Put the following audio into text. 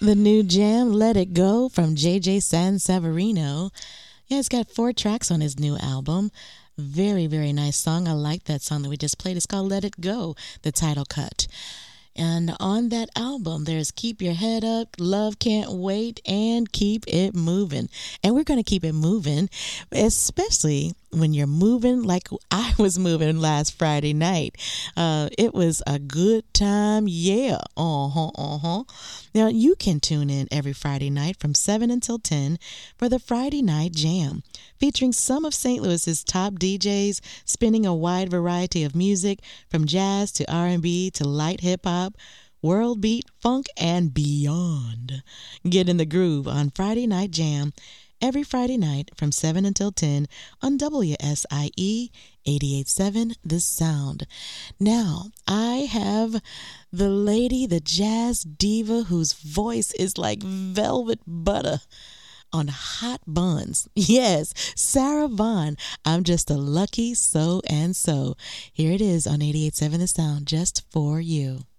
The new jam, Let It Go, from JJ Sanseverino. Yeah, it's got 4 tracks on his new album. Very, very nice song. I like that song that we just played. It's called Let It Go, the title cut. And on that album, there's Keep Your Head Up, Love Can't Wait, and Keep It Moving. And we're going to keep it moving, especially when you're moving like I was moving last Friday night. It was a good time, yeah. Now, you can tune in every Friday night from 7 until 10 for the Friday Night Jam, featuring some of St. Louis's top DJs, spinning a wide variety of music from jazz to R&B to light hip-hop, world beat, funk, and beyond. Get in the groove on Friday Night Jam every Friday night from 7 until 10 on WSIE 88.7 The Sound. Now, I have the lady, the jazz diva whose voice is like velvet butter on hot buns. Yes, Sarah Vaughan. I'm just a lucky so and so. Here it is on 88.7 The Sound, just for you.